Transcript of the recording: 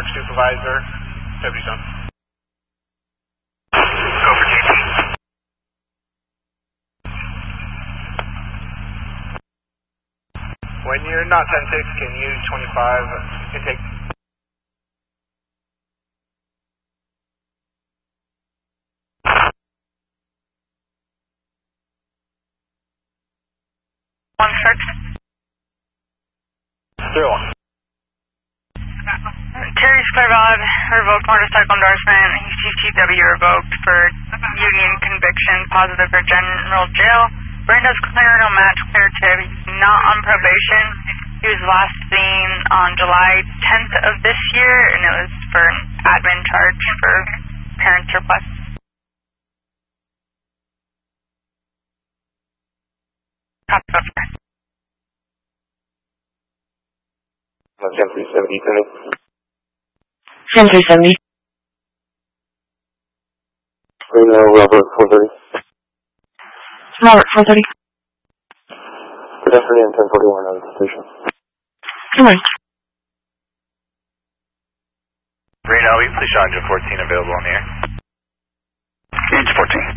Work Supervisor, W Zone. Go for GT. When you're not 10-6, can you 25 intake? One six. 01. Terry Scarvad revoked motorcycle endorsement. CCW revoked for union conviction, positive for general jail. Brenda's clear, no match, clear tip. He's not on probation. He was last seen on July 10th of this year, and it was for an admin charge for parent surplus. Copy, officer. 10-370, Tony. 10-370. Reno, Robert 430. Robert 430. Good afternoon, 1041 out of the station. Good morning. Reno, we police John 14 available on the air. Gauge 14.